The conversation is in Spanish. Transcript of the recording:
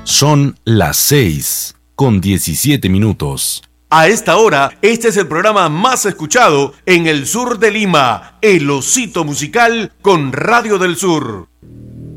Son las 6:17. A esta hora, este es el programa más escuchado en el sur de Lima, El Osito Musical con Radio del Sur.